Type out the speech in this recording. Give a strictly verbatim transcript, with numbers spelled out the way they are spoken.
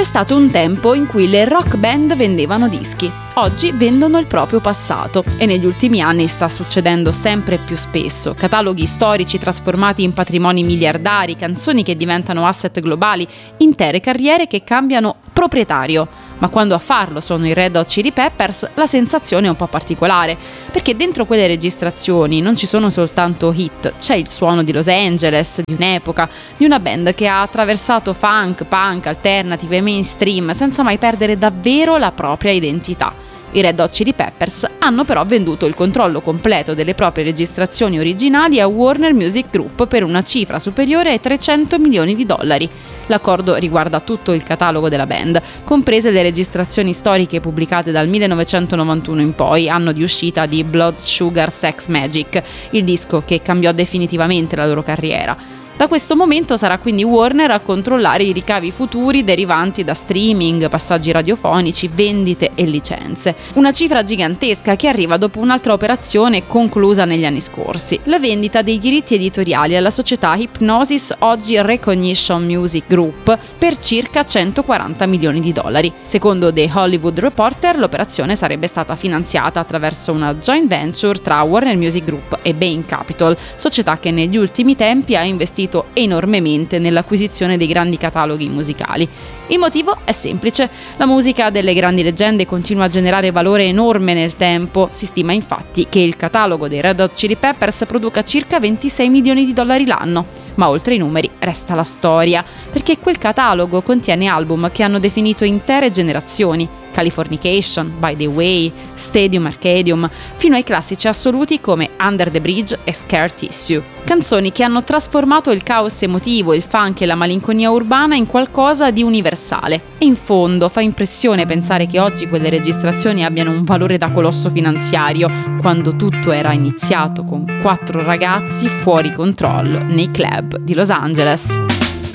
C'è stato un tempo in cui le rock band vendevano dischi. Oggi vendono il proprio passato e negli ultimi anni sta succedendo sempre più spesso. Cataloghi storici trasformati in patrimoni miliardari, canzoni che diventano asset globali, intere carriere che cambiano proprietario. Ma quando a farlo sono i Red Hot Chili Peppers, la sensazione è un po' particolare, perché dentro quelle registrazioni non ci sono soltanto hit, c'è il suono di Los Angeles, di un'epoca, di una band che ha attraversato funk, punk, alternative e mainstream senza mai perdere davvero la propria identità. I Red Hot Chili Peppers hanno però venduto il controllo completo delle proprie registrazioni originali a Warner Music Group per una cifra superiore ai trecento milioni di dollari. L'accordo riguarda tutto il catalogo della band, comprese le registrazioni storiche pubblicate dal millenovecentonovantuno in poi, anno di uscita di Blood Sugar Sex Magik, il disco che cambiò definitivamente la loro carriera. Da questo momento sarà quindi Warner a controllare i ricavi futuri derivanti da streaming, passaggi radiofonici, vendite e licenze. Una cifra gigantesca che arriva dopo un'altra operazione conclusa negli anni scorsi, la vendita dei diritti editoriali alla società Hipgnosis, oggi Recognition Music Group, per circa centoquaranta milioni di dollari. Secondo The Hollywood Reporter, l'operazione sarebbe stata finanziata attraverso una joint venture tra Warner Music Group e Bain Capital, società che negli ultimi tempi ha investito enormemente nell'acquisizione dei grandi cataloghi musicali. Il motivo è semplice: la musica delle grandi leggende continua a generare valore enorme nel tempo. Si stima infatti che il catalogo dei Red Hot Chili Peppers produca circa ventisei milioni di dollari l'anno. Ma oltre i numeri resta la storia, perché quel catalogo contiene album che hanno definito intere generazioni: Californication, By the Way, Stadium Arcadium, fino ai classici assoluti come Under the Bridge e Scar Tissue. Canzoni che hanno trasformato il caos emotivo, il funk e la malinconia urbana in qualcosa di universale. E in fondo fa impressione pensare che oggi quelle registrazioni abbiano un valore da colosso finanziario, quando tutto era iniziato con quattro ragazzi fuori controllo nei club di Los Angeles.